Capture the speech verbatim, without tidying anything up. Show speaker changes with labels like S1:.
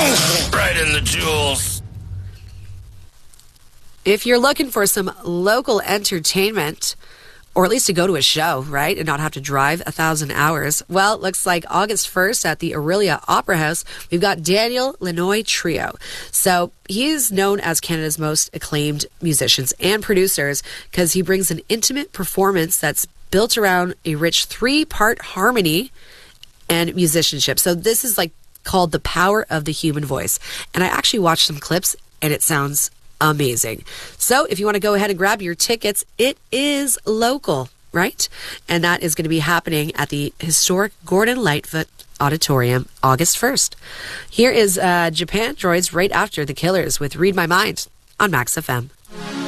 S1: Right in the jewels.
S2: If you're looking for some local entertainment, or at least to go to a show, right, and not have to drive a thousand hours, well, it looks like August first at the Aurelia Opera House, we've got Daniel Lanois Trio. So he's known as Canada's most acclaimed musicians and producers because he brings an intimate performance that's built around a rich three-part harmony and musicianship. So this is like called The Power of the Human Voice. And I actually watched some clips and it sounds amazing. So if you want to go ahead and grab your tickets, it is local, right? And that is going to be happening at the historic Gordon Lightfoot Auditorium August first. Here is uh, Japan Droids right after The Killers with Read My Mind on Max F M.